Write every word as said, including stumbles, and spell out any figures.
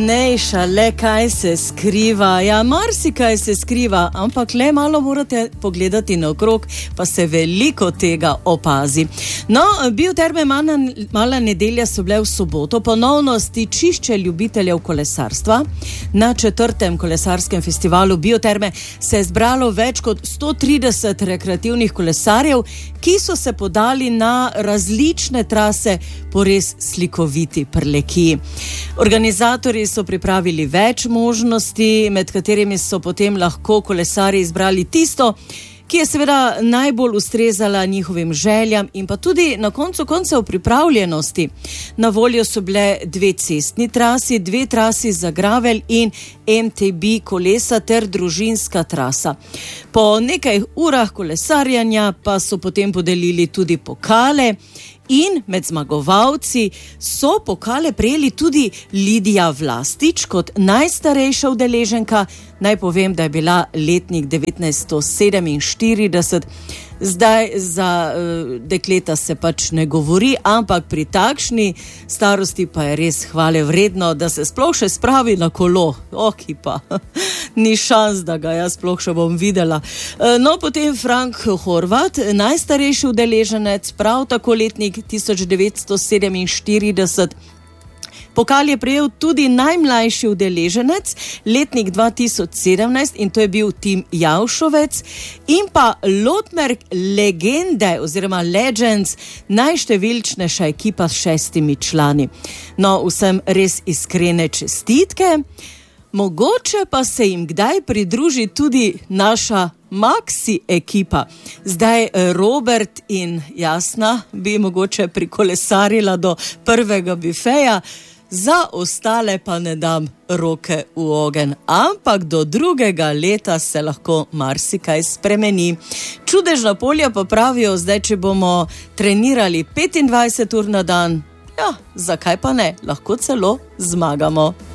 Nejša, le kaj se skriva. Ja, marsikaj se skriva, ampak le malo morate pogledati naokrog, pa se veliko tega opazi. No, Bioterme Mala, Mala nedelja so bile v soboto ponovno stičišče ljubiteljev kolesarstva. Na četrtem kolesarskem festivalu Bioterme se je zbralo več kot sto trideset rekreativnih kolesarjev, ki so se podali na različne trase po res slikoviti Prlekiji. Organizatorji so pripravili več možnosti, med katerimi so potem lahko kolesarji izbrali tisto, ki je seveda najbolj ustrezala njihovim željam in pa tudi na koncu koncev pripravljenosti. Na voljo so bile dve cestni trasi, dve trasi za gravel in M T B kolesa ter družinska trasa. Po nekaj urah kolesarjanja pa so potem podelili tudi pokale. In med zmagovalci so pokale prejeli tudi Lidija Vlastič kot najstarejša udeleženka. Naj povem, da je bila letnik devetnajststo sedeminštirideset. Zdaj za uh, dekleta se pač ne govori, ampak pri takšni starosti pa je res hvale vredno, da se sploh še spravi na kolo. Oki pa, ni šans, da ga jaz sploh še bom videla. Uh, no, potem Frank Horvat, najstarejši udeleženec, prav tako letnik tisoč devetsto sedeminštirideset. Pokal je prejel tudi najmlajši udeleženec, letnik dva tisoč sedemnajst, in to je bil Tim Javšovec, in pa Lotmerk legende oziroma Legends, najštevilčnejša ekipa s šestimi člani. No, vsem res iskrene čestitke. Mogoče pa se jim kdaj pridruži tudi naša Maxi ekipa. Zdaj Robert in Jasna bi mogoče prikolesarila do prvega bifeja, za ostale pa ne dam roke v ogenj. Ampak do drugega leta se lahko marsikaj spremeni. Čudežna polja pa pravijo, zdaj, če bomo trenirali petindvajset ur na dan, ja, zakaj pa ne, lahko celo zmagamo.